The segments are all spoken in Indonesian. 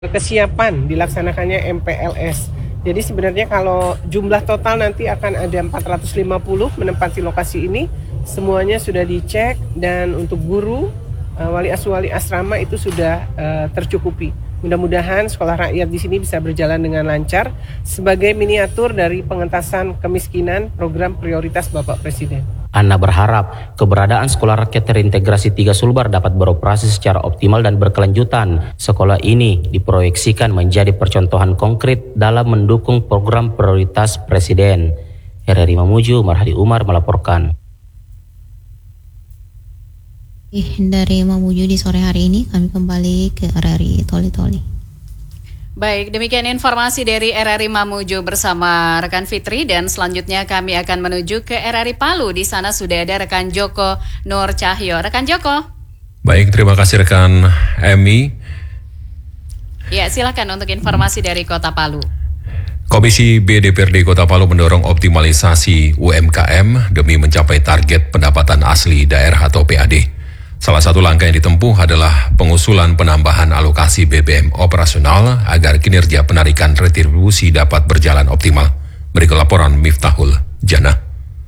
kesiapan dilaksanakannya MPLS. Jadi sebenarnya kalau jumlah total nanti akan ada 450 menempati lokasi ini, semuanya sudah dicek dan untuk guru, wali asuh wali asrama itu sudah tercukupi. Mudah-mudahan sekolah rakyat di sini bisa berjalan dengan lancar sebagai miniatur dari pengentasan kemiskinan program prioritas Bapak Presiden. Anna berharap keberadaan Sekolah Rakyat Terintegrasi 3 Sulbar dapat beroperasi secara optimal dan berkelanjutan. Sekolah ini diproyeksikan menjadi percontohan konkret dalam mendukung program prioritas Presiden. RRI Mamuju, Marhadi Umar melaporkan. Dari Mamuju di sore hari ini kami kembali ke RRI Toli-Toli. Baik, demikian informasi dari RRI Mamuju bersama rekan Fitri dan selanjutnya kami akan menuju ke RRI Palu. Di sana sudah ada rekan Joko Nur Cahyo. Rekan Joko. Baik, terima kasih rekan Emi. Ya, silakan untuk informasi dari Kota Palu. Komisi B DPRD Kota Palu mendorong optimalisasi UMKM demi mencapai target pendapatan asli daerah atau PAD. Salah satu langkah yang ditempuh adalah pengusulan penambahan alokasi BBM operasional agar kinerja penarikan retribusi dapat berjalan optimal. Berikut laporan Miftahul Jannah.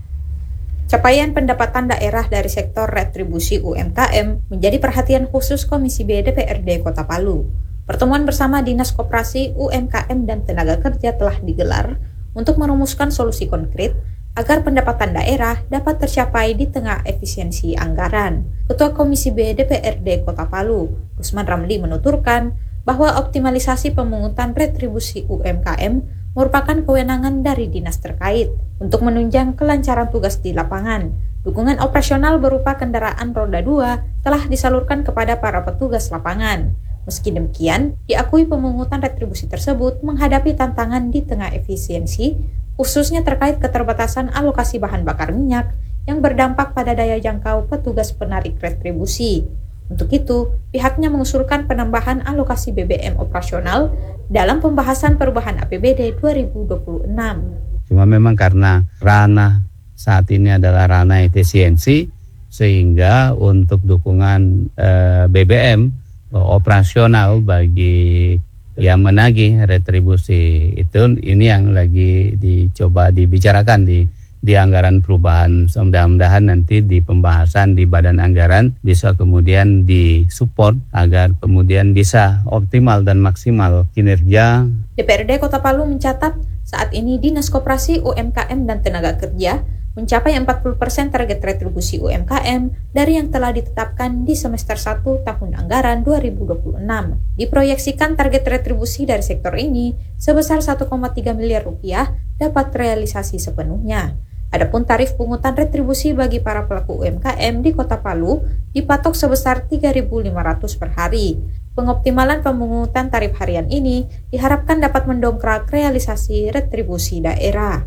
Capaian pendapatan daerah dari sektor retribusi UMKM menjadi perhatian khusus Komisi B DPRD Kota Palu. Pertemuan bersama Dinas Koperasi, UMKM, dan Tenaga Kerja telah digelar untuk merumuskan solusi konkret agar pendapatan daerah dapat tercapai di tengah efisiensi anggaran. Ketua Komisi B DPRD Kota Palu, Usman Ramli, menuturkan bahwa optimalisasi pemungutan retribusi UMKM merupakan kewenangan dari dinas terkait untuk menunjang kelancaran tugas di lapangan. Dukungan operasional berupa kendaraan roda 2 telah disalurkan kepada para petugas lapangan. Meski demikian, diakui pemungutan retribusi tersebut menghadapi tantangan di tengah efisiensi, khususnya terkait keterbatasan alokasi bahan bakar minyak yang berdampak pada daya jangkau petugas penarik retribusi. Untuk itu, pihaknya mengusulkan penambahan alokasi BBM operasional dalam pembahasan perubahan APBD 2026. Cuma memang karena ranah saat ini adalah ranah efisiensi, sehingga untuk dukungan BBM operasional bagi yang menagih retribusi itu, ini yang lagi dicoba dibicarakan di anggaran perubahan. Mudah-mudahan nanti di pembahasan di badan anggaran bisa kemudian disupport agar kemudian bisa optimal dan maksimal kinerja. DPRD Kota Palu mencatat saat ini Dinas Koperasi, UMKM, dan Tenaga Kerja mencapai 40% target retribusi UMKM dari yang telah ditetapkan di semester 1 tahun anggaran 2026. Diproyeksikan target retribusi dari sektor ini sebesar 1,3 miliar rupiah dapat realisasi sepenuhnya. Adapun tarif pungutan retribusi bagi para pelaku UMKM di Kota Palu dipatok sebesar 3.500 per hari. Pengoptimalan pemungutan tarif harian ini diharapkan dapat mendongkrak realisasi retribusi daerah.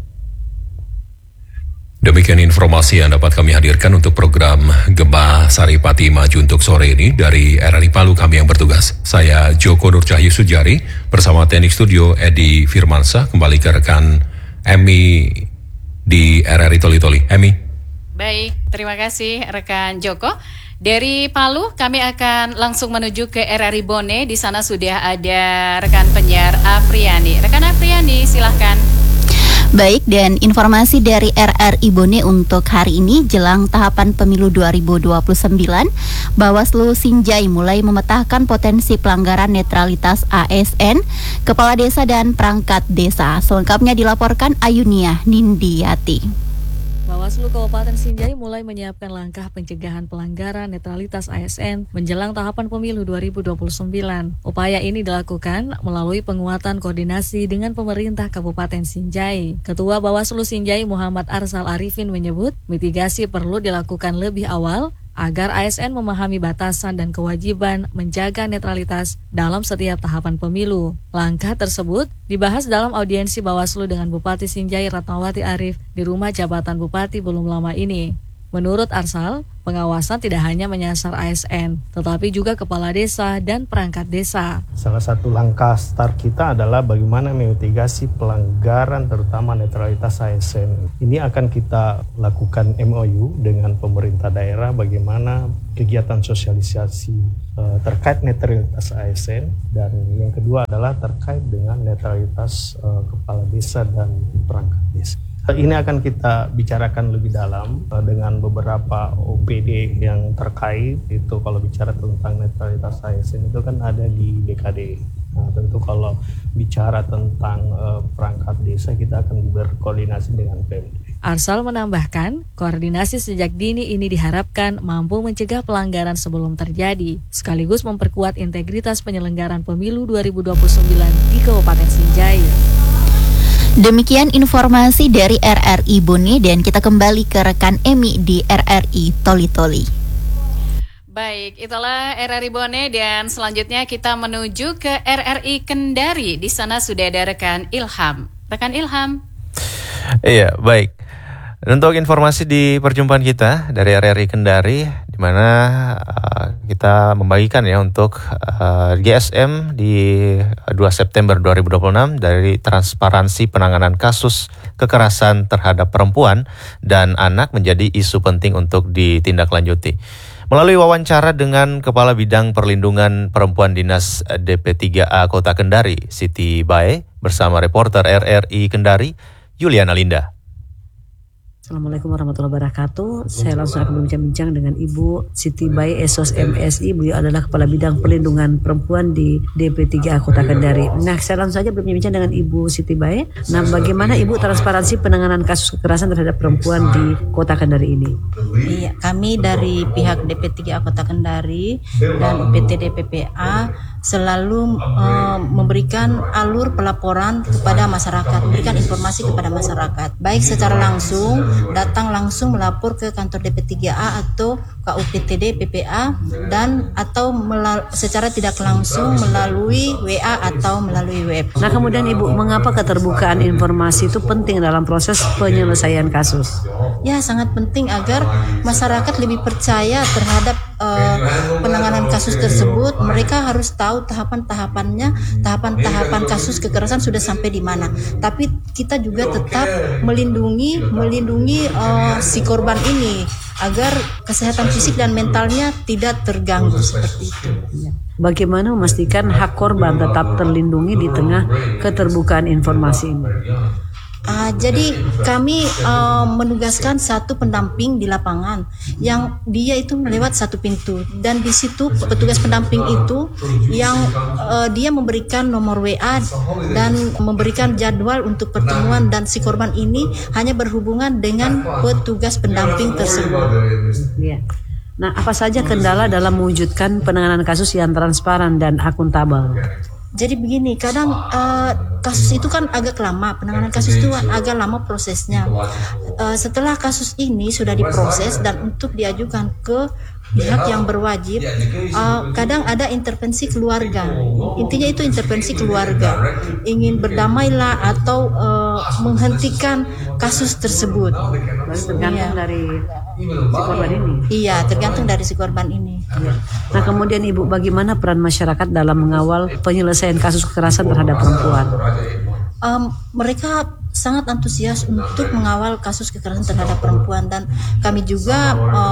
Demikian informasi yang dapat kami hadirkan untuk program Gema Saripati Maju untuk sore ini dari RRI Palu, kami yang bertugas. Saya Joko Nur Cahyo Sujari bersama teknik studio Edi Firmansyah. Kembali ke rekan Emi di RRI Toli-Toli. Emi. Baik, terima kasih rekan Joko. Dari Palu kami akan langsung menuju ke RRI Bone. Di sana sudah ada rekan penyiar Afriani. Rekan Afriani, silahkan. Baik, dan informasi dari RRI Bone untuk hari ini jelang tahapan pemilu 2029, Bawaslu Sinjai mulai memetakan potensi pelanggaran netralitas ASN, kepala desa dan perangkat desa. Selengkapnya dilaporkan Ayunia Nindiati. Bawaslu Kabupaten Sinjai mulai menyiapkan langkah pencegahan pelanggaran netralitas ASN menjelang tahapan pemilu 2029. Upaya ini dilakukan melalui penguatan koordinasi dengan pemerintah Kabupaten Sinjai. Ketua Bawaslu Sinjai Muhammad Arsal Arifin menyebut mitigasi perlu dilakukan lebih awal agar ASN memahami batasan dan kewajiban menjaga netralitas dalam setiap tahapan pemilu. Langkah tersebut dibahas dalam audiensi Bawaslu dengan Bupati Sinjai Ratnawati Arif di rumah jabatan Bupati belum lama ini. Menurut Arsal, pengawasan tidak hanya menyasar ASN, tetapi juga kepala desa dan perangkat desa. Salah satu langkah start kita adalah bagaimana memitigasi pelanggaran terutama netralitas ASN. Ini akan kita lakukan MOU dengan pemerintah daerah bagaimana kegiatan sosialisasi terkait netralitas ASN, dan yang kedua adalah terkait dengan netralitas kepala desa dan perangkat desa. Ini akan kita bicarakan lebih dalam dengan beberapa OPD yang terkait. Itu kalau bicara tentang netralitas ASN itu kan ada di BKD. Nah, tentu kalau bicara tentang perangkat desa kita akan berkoordinasi dengan PMD. Arsal menambahkan, koordinasi sejak dini ini diharapkan mampu mencegah pelanggaran sebelum terjadi, sekaligus memperkuat integritas penyelenggaraan pemilu 2029 di Kabupaten Sinjai. Demikian informasi dari RRI Bone, dan kita kembali ke rekan Emi di RRI Toli-Toli. Baik, itulah RRI Bone, dan selanjutnya kita menuju ke RRI Kendari. Di sana sudah ada rekan Ilham. Rekan Ilham. Iya, baik. Untuk informasi di perjumpaan kita dari RRI Kendari, di mana kita membagikan ya untuk GSM di 2 September 2026 dari transparansi penanganan kasus kekerasan terhadap perempuan dan anak menjadi isu penting untuk ditindaklanjuti. Melalui wawancara dengan Kepala Bidang Perlindungan Perempuan Dinas DP3A Kota Kendari, Siti Bae, bersama reporter RRI Kendari, Yuliana Linda. Assalamualaikum warahmatullahi wabarakatuh. Saya langsung akan berbincang-bincang dengan Ibu Siti Bae Esos MSI. Beliau adalah Kepala Bidang Perlindungan Perempuan di DP3A Kota Kendari. Nah, saya langsung saja berbincang dengan Ibu Siti Bae. Nah, bagaimana Ibu transparansi penanganan kasus kekerasan terhadap perempuan di Kota Kendari ini? Iya, kami dari pihak DP3A Kota Kendari dan UPT DPPA selalu memberikan alur pelaporan kepada masyarakat, memberikan informasi kepada masyarakat, baik secara langsung, datang langsung melapor ke kantor DP3A atau KUPTD PPA, dan atau secara tidak langsung melalui WA atau melalui web. Nah, kemudian Ibu, mengapa keterbukaan informasi itu penting dalam proses penyelesaian kasus? Ya, sangat penting agar masyarakat lebih percaya terhadap penanganan kasus tersebut. Mereka harus tahu tahapan-tahapannya, tahapan-tahapan kasus kekerasan sudah sampai di mana. Tapi kita juga tetap melindungi si korban ini agar kesehatan fisik dan mentalnya tidak terganggu seperti itu. Bagaimana memastikan hak korban tetap terlindungi di tengah keterbukaan informasi ini? Jadi kami menugaskan satu pendamping di lapangan yang dia itu melewat satu pintu, dan di situ petugas pendamping itu yang dia memberikan nomor WA dan memberikan jadwal untuk pertemuan, dan si korban ini hanya berhubungan dengan petugas pendamping tersebut. Ya. Nah, apa saja kendala dalam mewujudkan penanganan kasus yang transparan dan akuntabel? Jadi begini, kadang kasus itu kan agak lama, penanganan kasus itu agak lama prosesnya. Setelah kasus ini sudah diproses dan untuk diajukan ke pihak yang berwajib, kadang ada intervensi keluarga. Intinya itu intervensi keluarga, ingin berdamailah atau menghentikan kasus tersebut. Tergantung dari si korban ini. Iya, tergantung dari si korban ini. Nah, kemudian Ibu, bagaimana peran masyarakat dalam mengawal penyelesaian kasus kekerasan terhadap perempuan? Mereka sangat antusias untuk mengawal kasus kekerasan terhadap perempuan, dan kami juga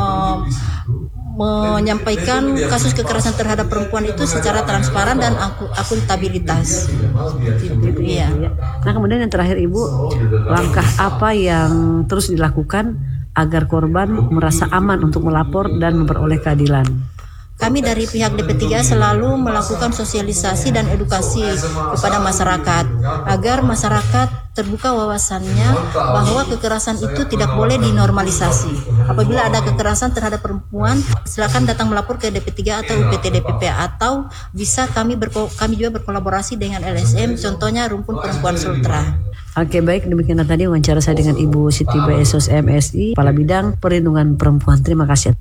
menyampaikan kasus kekerasan terhadap perempuan itu secara transparan dan akuntabilitas. Iya. Nah, kemudian yang terakhir Ibu, langkah apa yang terus dilakukan agar korban merasa aman untuk melapor dan memperoleh keadilan? Kami dari pihak DP3 selalu melakukan sosialisasi dan edukasi kepada masyarakat agar masyarakat terbuka wawasannya bahwa kekerasan itu tidak boleh dinormalisasi. Apabila ada kekerasan terhadap perempuan, silakan datang melapor ke DP3 atau UPT DPPA, atau bisa kami juga berkolaborasi dengan LSM, contohnya Rumpun Perempuan Sultra. Oke, baik, demikianlah tadi wawancara saya dengan Ibu Siti Bae Esos MSI, Kepala Bidang Perlindungan Perempuan. Terima kasih.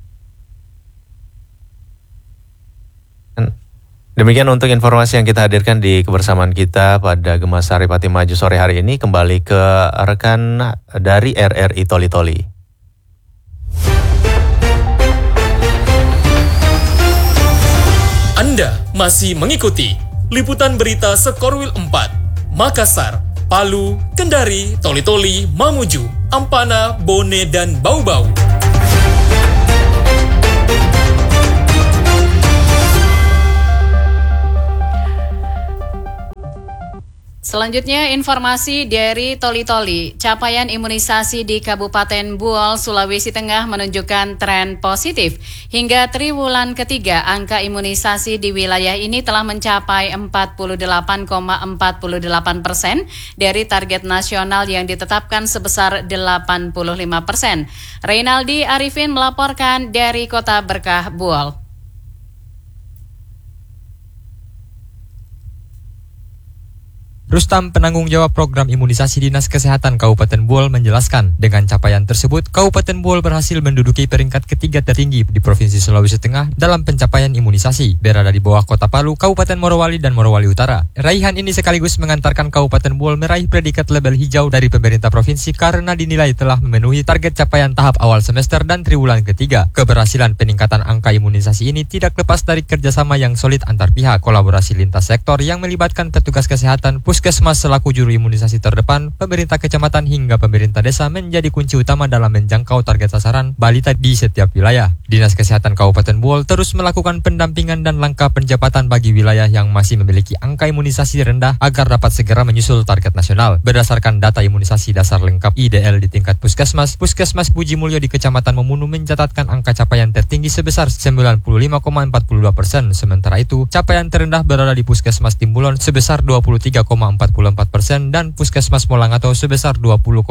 Demikian untuk informasi yang kita hadirkan di kebersamaan kita pada Gemas Saripati Maju sore hari ini. Kembali ke rekan dari RRI Toli-Toli. Anda masih mengikuti liputan berita Sekorwil 4, Makassar, Palu, Kendari, Toli-Toli, Mamuju, Ampana, Bone, dan Bau-Bau. Selanjutnya informasi dari Toli-Toli. Capaian imunisasi di Kabupaten Buol, Sulawesi Tengah menunjukkan tren positif. Hingga triwulan ketiga, angka imunisasi di wilayah ini telah mencapai 48,48% dari target nasional yang ditetapkan sebesar 85%. Reynaldi Arifin melaporkan dari Kota Berkah, Buol. Rustam, penanggung jawab program imunisasi Dinas Kesehatan Kabupaten Buol, menjelaskan dengan capaian tersebut, Kabupaten Buol berhasil menduduki peringkat ketiga tertinggi di Provinsi Sulawesi Tengah dalam pencapaian imunisasi, berada di bawah Kota Palu, Kabupaten Morowali, dan Morowali Utara. Raihan ini sekaligus mengantarkan Kabupaten Buol meraih predikat label hijau dari pemerintah provinsi karena dinilai telah memenuhi target capaian tahap awal semester dan triwulan ketiga. Keberhasilan peningkatan angka imunisasi ini tidak lepas dari kerjasama yang solid antar pihak, kolaborasi lintas sektor yang melibatkan petugas kesehatan, Puskesmas selaku juru imunisasi terdepan, pemerintah kecamatan hingga pemerintah desa menjadi kunci utama dalam menjangkau target sasaran balita di setiap wilayah. Dinas Kesehatan Kabupaten Buol terus melakukan pendampingan dan langkah penjabatan bagi wilayah yang masih memiliki angka imunisasi rendah agar dapat segera menyusul target nasional. Berdasarkan data imunisasi dasar lengkap IDL di tingkat Puskesmas, Puskesmas Puji Mulyo di Kecamatan Memunu mencatatkan angka capaian tertinggi sebesar 95,42%. Sementara itu, capaian terendah berada di Puskesmas Timbulon sebesar 23,44% dan Puskesmas Molangato sebesar 20,90%.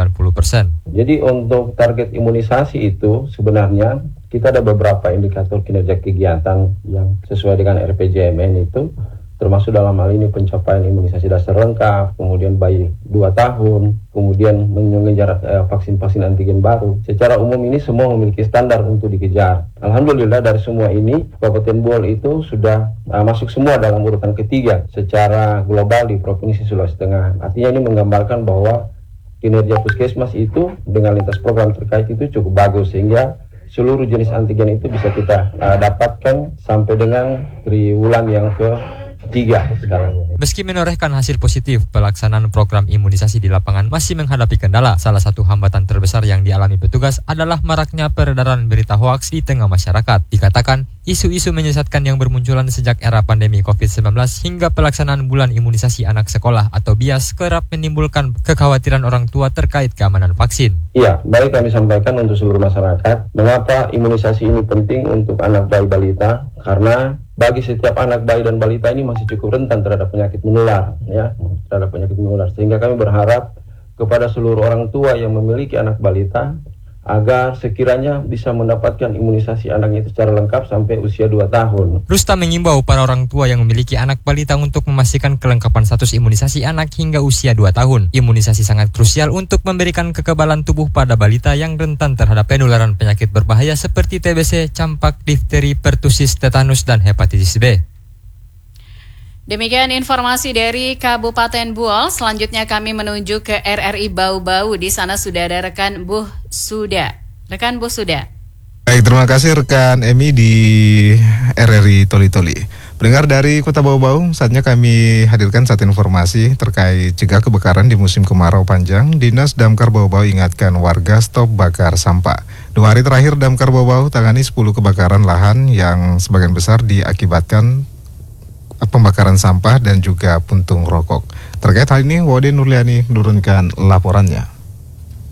Jadi untuk target imunisasi itu sebenarnya kita ada beberapa indikator kinerja kegiatan yang sesuai dengan RPJMN itu, termasuk dalam hal ini pencapaian imunisasi dasar lengkap, kemudian bayi 2 tahun, kemudian mengejar vaksin-vaksin antigen baru. Secara umum ini semua memiliki standar untuk dikejar. Alhamdulillah dari semua ini Kabupaten Buol itu sudah masuk semua dalam urutan ketiga secara global di Provinsi Sulawesi Tengah. Artinya ini menggambarkan bahwa kinerja puskesmas itu dengan lintas program terkait itu cukup bagus, sehingga seluruh jenis antigen itu bisa kita dapatkan sampai dengan triwulan yang ketiga sekarang. Meski menorehkan hasil positif, pelaksanaan program imunisasi di lapangan masih menghadapi kendala. Salah satu hambatan terbesar yang dialami petugas adalah maraknya peredaran berita hoaks di tengah masyarakat. Dikatakan, isu-isu menyesatkan yang bermunculan sejak era pandemi COVID-19 hingga pelaksanaan bulan imunisasi anak sekolah atau BIAS kerap menimbulkan kekhawatiran orang tua terkait keamanan vaksin. Iya, baik kami sampaikan untuk seluruh masyarakat, mengapa imunisasi ini penting untuk anak bayi balita, karena bagi setiap anak bayi dan balita ini masih cukup rentan terhadap penyakit menular, sehingga kami berharap kepada seluruh orang tua yang memiliki anak balita agar sekiranya bisa mendapatkan imunisasi anaknya secara lengkap sampai usia 2 tahun. Rustam mengimbau para orang tua yang memiliki anak balita untuk memastikan kelengkapan status imunisasi anak hingga usia 2 tahun. Imunisasi sangat krusial untuk memberikan kekebalan tubuh pada balita yang rentan terhadap penularan penyakit berbahaya seperti TBC, campak, difteri, pertusis, tetanus, dan hepatitis B. Demikian informasi dari Kabupaten Buol. Selanjutnya kami menuju ke RRI Bau-Bau. Di sana sudah ada rekan Buh Suda. Rekan Buh Suda. Baik, terima kasih rekan Emi di RRI Toli-Toli. Pendengar dari Kota Bau-Bau, saatnya kami hadirkan satu informasi terkait cegah kebakaran di musim kemarau panjang. Dinas Damkar Bau-Bau ingatkan warga stop bakar sampah. 2 hari terakhir Damkar Bau-Bau tangani 10 kebakaran lahan yang sebagian besar diakibatkan pembakaran sampah dan juga puntung rokok. Terkait hal ini, Wode Nurliani menurunkan laporannya.